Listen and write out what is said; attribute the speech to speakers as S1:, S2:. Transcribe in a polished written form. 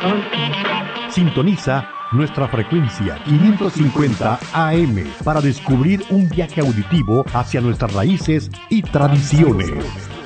S1: Sintoniza nuestra frecuencia 550 AM para descubrir un viaje auditivo hacia nuestras raíces y tradiciones.